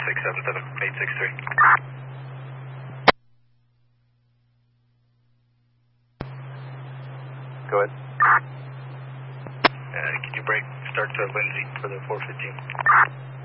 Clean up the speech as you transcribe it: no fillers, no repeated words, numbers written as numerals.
Go ahead. Can you break, start to Lindsay for the 415?